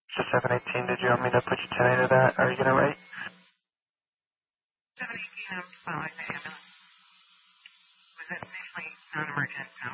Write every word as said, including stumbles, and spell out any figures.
So seven eighteen, did you want me to put your ten eight of that? Are you going to write? seven eighteen, I'm fine. Was that initially non-emergent?